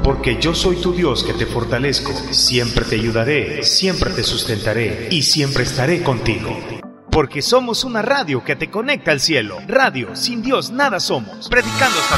porque yo soy tu Dios que te fortalezco, siempre te ayudaré, siempre te sustentaré y siempre estaré contigo. Porque somos una radio que te conecta al cielo. Radio, sin Dios nada somos. Predicando hasta